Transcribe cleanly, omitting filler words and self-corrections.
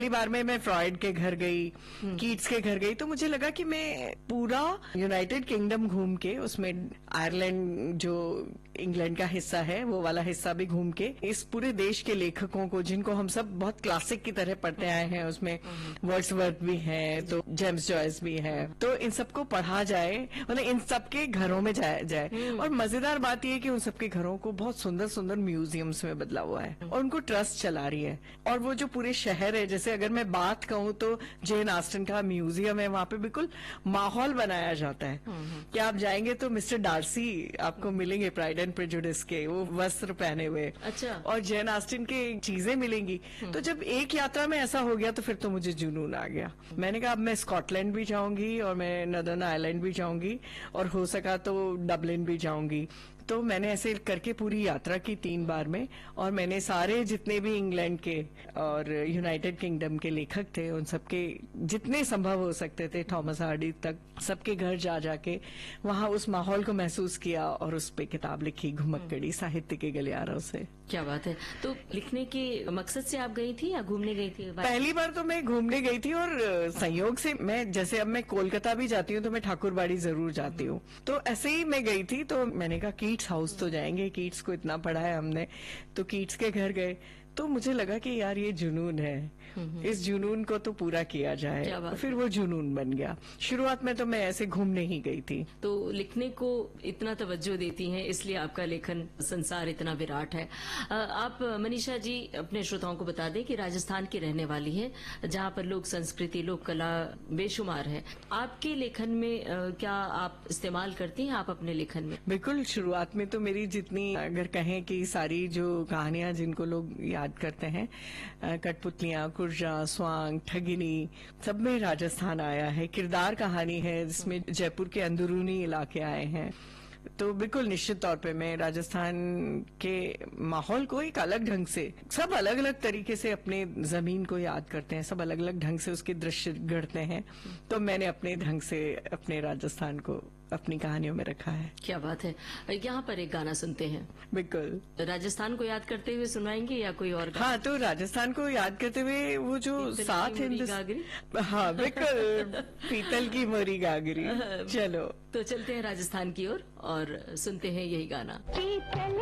पहली बार में मैं फ्रॉइड के घर गई, कीट्स के घर गई, तो मुझे लगा कि मैं पूरा यूनाइटेड किंगडम घूम के, उसमें आयरलैंड जो इंग्लैंड का हिस्सा है वो वाला हिस्सा भी घूम के, इस पूरे देश के लेखकों को जिनको हम सब बहुत क्लासिक की तरह पढ़ते आए हैं, उसमें वर्ड्सवर्थ भी है, तो जेम्स जॉयस भी है, तो इन सबको पढ़ा जाए, मतलब इन सबके घरों में जाए। और मजेदार बात यह है कि उन सबके घरों को बहुत सुंदर सुंदर म्यूजियम्स में बदला हुआ है और उनको ट्रस्ट चला रही है। और वो जो पूरे शहर है, जैसे अगर मैं बात कहूँ तो जेन ऑस्टन का म्यूजियम है, वहां पे बिल्कुल माहौल बनाया जाता है कि आप जाएंगे तो मिस्टर डार्सी आपको मिलेंगे प्राइड एंड प्रेजुडिस के, वो वस्त्र पहने हुए। अच्छा। और जेन ऑस्टन के चीजें मिलेंगी। तो जब एक यात्रा में ऐसा हो गया तो फिर तो मुझे जुनून आ गया। मैंने कहा अब मैं स्कॉटलैंड भी जाऊंगी और मैं नदर्न आयरलैंड भी जाऊंगी और हो सका तो डबलिन भी जाऊंगी। तो मैंने ऐसे करके पूरी यात्रा की 3 बार में, और मैंने सारे जितने भी इंग्लैंड के और यूनाइटेड किंगडम के लेखक थे उन सबके जितने संभव हो सकते थे, थॉमस हार्डी तक, सबके घर जा जाके वहां उस माहौल को महसूस किया और उस पे किताब लिखी, घुमक्कड़ी साहित्य के गलियारों से। क्या बात है। तो लिखने के मकसद से आप गई थी या घूमने गई थी? पहली बार तो मैं घूमने गई थी, और संयोग से मैं, जैसे अब मैं कोलकाता भी जाती हूँ तो मैं ठाकुरबाड़ी जरूर जाती हूँ, तो ऐसे ही मैं गई थी। तो मैंने कहा कीट्स हाउस तो जाएंगे, कीट्स को इतना पढ़ा है हमने, तो कीट्स के घर गए तो मुझे लगा कि यार ये जुनून है, इस जुनून को तो पूरा किया जाए। फिर वो जुनून बन गया। शुरुआत में तो मैं ऐसे घूमने ही गई थी। तो लिखने को इतना तवज्जो देती हैं, इसलिए आपका लेखन संसार इतना विराट है। आप मनीषा जी अपने श्रोताओं को बता दें कि राजस्थान की रहने वाली है, जहाँ पर लोक संस्कृति, लोक कला बेशुमार है। आपके लेखन में क्या आप इस्तेमाल करती हैं आप अपने लेखन में? बिल्कुल। शुरुआत में तो मेरी जितनी, अगर कहें कि सारी जो कहानियां जिनको लोग याद करते हैं, कठपुतलियां, कुर्जा, स्वांग, ठगिनी, सब में राजस्थान आया है। किरदार कहानी है जिसमें जयपुर के अंदरूनी इलाके आए हैं। तो बिल्कुल निश्चित तौर पे मैं राजस्थान के माहौल को एक अलग ढंग से, सब अलग अलग तरीके से अपने जमीन को याद करते हैं, सब अलग अलग ढंग से उसके दृश्य गढ़ते हैं, तो मैंने अपने ढंग से अपने राजस्थान को अपनी कहानियों में रखा है। क्या बात है। यहाँ पर एक गाना सुनते हैं। बिल्कुल। राजस्थान को याद करते हुए सुनाएंगे या कोई और गाना? हाँ, तो राजस्थान को याद करते हुए वो जो सात हिंदुस्तान, हाँ बिल्कुल, पीतल की मोरी गागरी। चलो तो चलते हैं राजस्थान की ओर और सुनते हैं यही गाना।